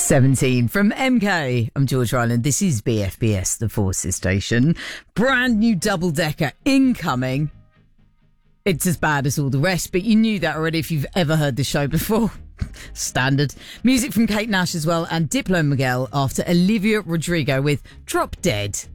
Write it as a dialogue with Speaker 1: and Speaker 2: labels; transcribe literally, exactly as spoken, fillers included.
Speaker 1: seventeen from M K. I'm George Ryland. This is B F B S, the Forces Station. Brand new double-decker incoming. It's as bad as all the rest, but you knew that already if you've ever heard the show before. Standard. Music from Kate Nash as well, and Diplo Miguel after Olivia Rodrigo with Drop Dead.